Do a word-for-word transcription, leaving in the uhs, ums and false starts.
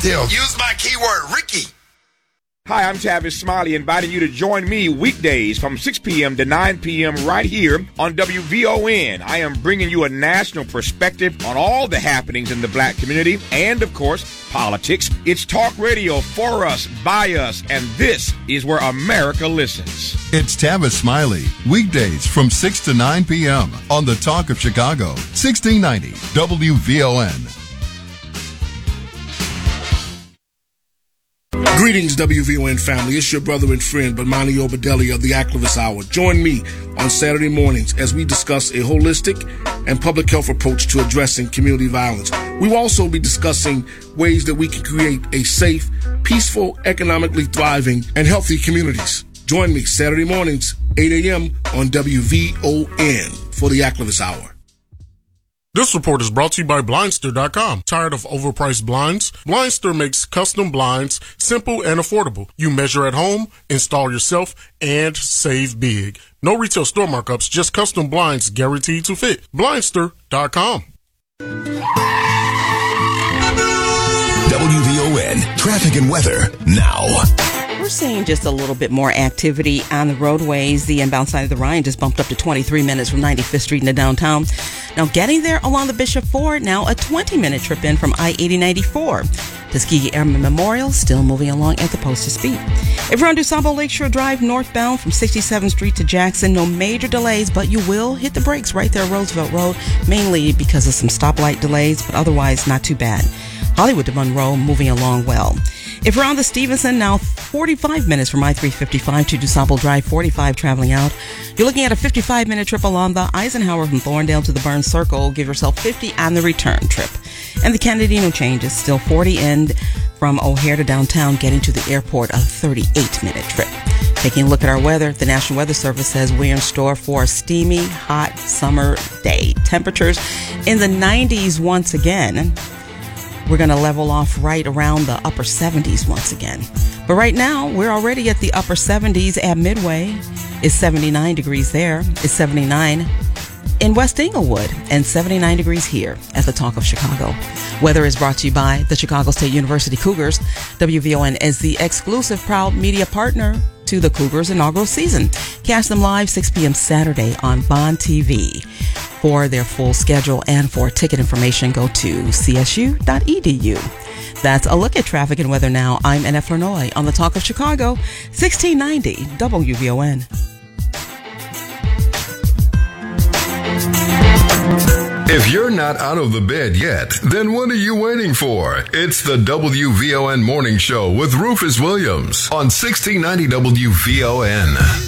details. Use my keyword, Ricky. Hi, I'm Tavis Smiley, inviting you to join me weekdays from six p.m. to nine p.m. right here on W V O N. I am bringing you a national perspective on all the happenings in the black community and, of course, politics. It's talk radio for us, by us, and this is where America listens. It's Tavis Smiley, weekdays from six to nine p.m. on the Talk of Chicago, sixteen ninety W V O N. Greetings, W V O N family. It's your brother and friend, Bomani Obadeli of the Activist Hour. Join me on Saturday mornings as we discuss a holistic and public health approach to addressing community violence. We will also be discussing ways that we can create a safe, peaceful, economically thriving, and healthy communities. Join me Saturday mornings, eight a.m. on W V O N for the Activist Hour. This report is brought to you by Blindster dot com. Tired of overpriced blinds? Blindster makes custom blinds simple and affordable. You measure at home, install yourself, and save big. No retail store markups, just custom blinds guaranteed to fit. Blindster dot com. W V O N Traffic and Weather now. We're seeing just a little bit more activity on the roadways. The inbound side of the Ryan just bumped up to twenty-three minutes from ninety-fifth Street into downtown. Now getting there along the Bishop Ford, now a twenty-minute trip in from I eighty ninety-four. Tuskegee Airmen Memorial still moving along at the posted speed. If you're on DuSable Lakeshore Drive northbound from sixty-seventh Street to Jackson, no major delays, but you will hit the brakes right there Roosevelt Road, mainly because of some stoplight delays, but otherwise not too bad. Hollywood to Monroe moving along well. If we're on the Stevenson, now forty-five minutes from I three fifty-five to DuSable Drive, forty-five traveling out. You're looking at a fifty-five minute trip along the Eisenhower from Thorndale to the Burns Circle. Give yourself fifty on the return trip. And the Kennedy change is still forty end from O'Hare to downtown, getting to the airport, a thirty-eight minute trip. Taking a look at our weather, the National Weather Service says we're in store for a steamy, hot summer day. Temperatures in the nineties once again. We're going to level off right around the upper seventies once again. But right now, we're already at the upper seventies at Midway. It's seventy-nine degrees there. It's seventy-nine in West Englewood and seventy-nine degrees here at the Talk of Chicago. Weather is brought to you by the Chicago State University Cougars. W V O N is the exclusive proud media partner to the Cougars inaugural season. Catch them live six p.m. Saturday on Bond T V. For their full schedule and for ticket information, go to c s u dot e d u. That's a look at traffic and weather now. I'm Annette Flournoy on the Talk of Chicago, sixteen ninety W V O N. If you're not out of the bed yet, then what are you waiting for? It's the W V O N Morning Show with Rufus Williams on sixteen ninety W V O N.